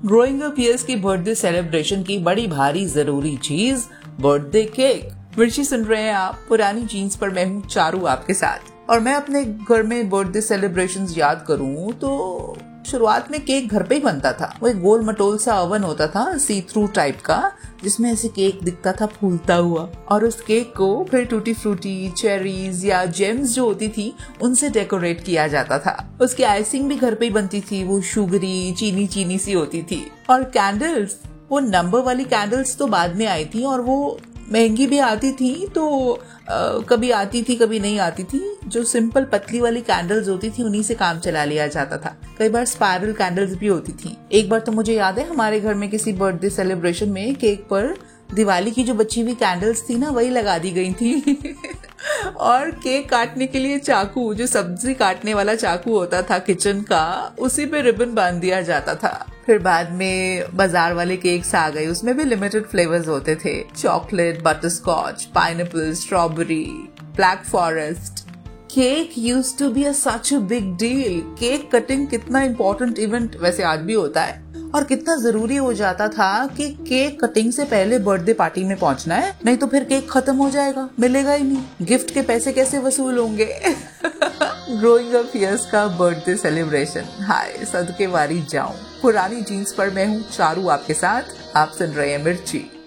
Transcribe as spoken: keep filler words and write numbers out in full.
Growing up years की birthday celebration की बड़ी भारी जरूरी चीज बर्थडे केक। मिर्ची सुन रहे हैं आप पुरानी जीन्स पर, मैं हूँ चारू आपके साथ। और मैं अपने घर में बर्थडे सेलिब्रेशंस याद करूँ तो शुरुआत में केक घर पे ही बनता था। वो एक गोल मटोल सा ओवन होता था सी थ्रू टाइप का, जिसमें ऐसे केक दिखता था फूलता हुआ, और उस केक को फिर टूटी फ्रूटी, चेरीज या जेम्स जो होती थी उनसे डेकोरेट किया जाता था। उसकी आइसिंग भी घर पे ही बनती थी, वो शुगरी चीनी चीनी सी होती थी। और कैंडल्स, वो नंबर वाली कैंडल्स तो बाद में आई थी और वो महंगी भी आती थी, तो आ, कभी आती थी कभी नहीं आती थी। जो सिंपल पतली वाली कैंडल्स होती थी उन्हीं से काम चला लिया जाता था। कई बार स्पाइरल कैंडल्स भी होती थी। एक बार तो मुझे याद है हमारे घर में किसी बर्थडे सेलिब्रेशन में केक पर दिवाली की जो बची हुई कैंडल्स थी ना, वही लगा दी गई थी। और केक काटने के लिए चाकू, जो सब्जी काटने वाला चाकू होता था किचन का, उसी पे रिबन बांध दिया जाता था। फिर बाद में बाजार वाले केक्स आ गए, उसमें भी लिमिटेड फ्लेवर्स होते थे, chocolate, butterscotch, pineapple, strawberry, black forest. Cake used to be a such a big deal. Cake cutting कितना इम्पोर्टेंट इवेंट वैसे आज भी होता है, और कितना जरूरी हो जाता था कि केक कटिंग से पहले बर्थडे पार्टी में पहुंचना है, नहीं तो फिर केक खत्म हो जाएगा, मिलेगा ही नहीं। गिफ्ट के पैसे कैसे वसूल होंगे। ग्रोइंग अप ईयर्स का बर्थडे सेलिब्रेशन, हाय सदके वारी जाऊं। पुरानी जीन्स पर मैं हूँ चारू आपके साथ, आप सुन रहे हैं मिर्ची।